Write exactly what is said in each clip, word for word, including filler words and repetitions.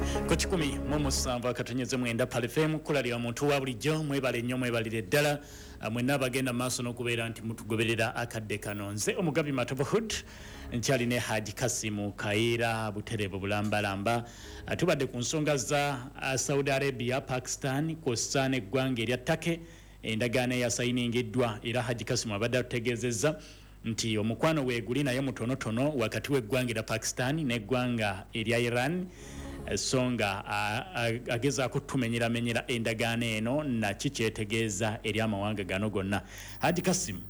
Ku kikumi mu musanvu akatonnyeze mwenda Pal F M kulalira omuntu wa bulijjo mwebale nnyo mwebalire ddala mwenna abagenda maaso n'okubeera nti mutugoberera akadde kano. Nze omugabi Matovu Hood nkyali ne Haji Kasimu Kaira Buterebu Bulambalamba. Tubadde ku nsonga za Saudi Arabia, Pakistan kw'ossa n'eggwanga erya Turkey, endagaano eyasayiningiddwa era Haji Kasimu abadde atutegeezezza nti omukwano weeguli naye mutonotono wakati w'eggwanga erya Pakistan n'eggwanga erya Iran. Songa agezaako tumenyeramenyera endagaano eno na kikyetegeeza eri amawanga gano gonna. Haji Kasimu.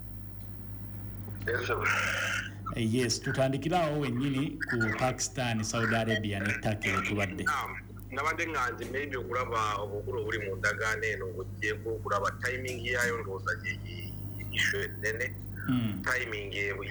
Yes, tutandikirawo wennyini ku Pakistan, Saudi Arabia ne Turkey wetubadde. Nabadde nganze maybe okulaba obukulu obuli mu ndagaano eno ng'ogyeko okulaba timing yayo ndowooza issue ennene. Mm. Timing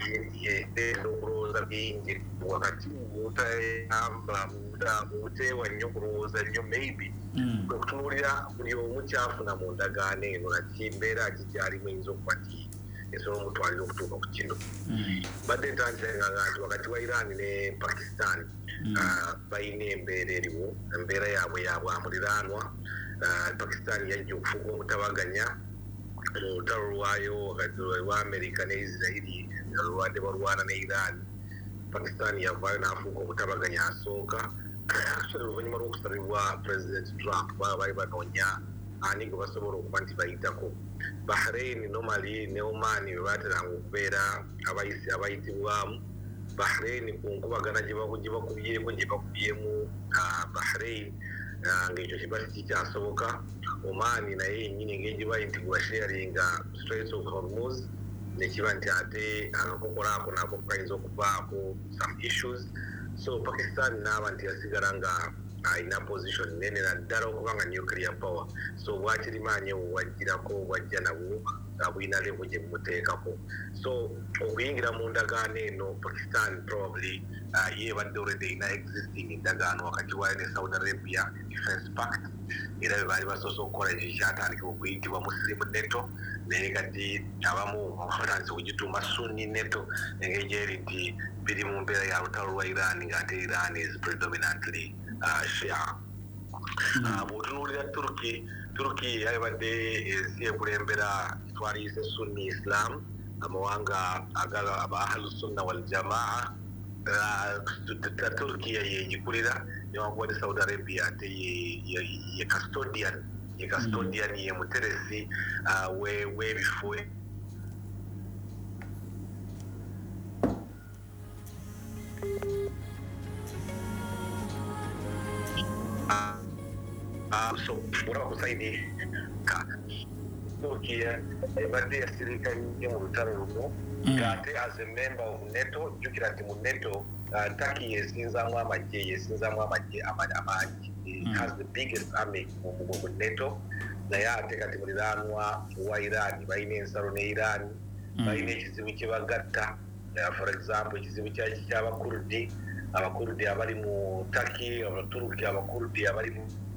ye okulowooza bingi wakati mutayamba muteewa nnyo kulowooza nnyo maybe okutunuulira buli omu kyafuna mu ndagaano eno naki mbeera kikyalimu eyinza okuba ti esobola omutwalira okutuuka ku kino. Badde ntandikanga nti wakati wa Iran ne Pakistan balina embeera eriwo, embeera yaabwe ya bwamuliraanwa. Pakistan yajja okufuuka omutabaganya mu lutalo lwayo wakati lwa Amerika ne Israeli lwadde balwana ne Iran. Pakistan yavaayo n'afuuka okutabaganya asooka. Oluvannyuma lw'okusabibwa President Trump baali banoonya ani gwe basobola okuba nti bayitako. Bahrain normally ne Oman bwe baateranga okubeera abayisi abayitibwamu. Bahrain ku nkubagana gye bakubyeko gye bakubyemu Bahrain ng'ekyo kiba kikyasoboka. Oman naye yennyini ng'egibayi nti gwasharinga Straits of Hormuz ne kiba nti ate akakokola ako nako kayinza okuvaako some issues. So Pakistan n'aba nti yasigala nga alina position nene naddala okuba nga nuclear power. So bwakirimaanyi bwajjirako bwajja nabwo bwina level gye bumuteekako. So okuyingira mu ndagaano eno Pakistan probably yeebadde already ina existing endagaano wakati waayo ne Saudi Arabia Defense Pact, era bwe baali basoose okukola ekyo kyatandika okuyitibwa Muslim NATO naye kati abamu batandise okugituuma Sunni NATO engeri gyeri nti biri mu mbeera ya lutalo lwa Iran ng'ate Iran is predominantly uh, Shia. Bw'otunuulira Turkey, Turkey yabadde ensi ekulembera twaliyise Sunni Islam, amawanga agala aba Ahlu Sunna wal Jamaa. Turkey yegikulira newankubadde Saudi Arabia ate ye custodian ye custodian ye muteresi w'ebifo. So olaba ku saidi Turkey ebadde yasirika nnyo mu lutalo luno ng'ate as a member of NATO jjukira nti mu NATO Turkey yesinzaamu amagye yesinzaamu amagye amangi. It has the biggest army mu NATO naye ate kati muliraanwa wa Iran balina ensalo ne Iran balina ekizibu kye bagatta. For example ekizibu ky'abakurdi abakurdi abali mu Turkey, abaturuki abakurdi abali mu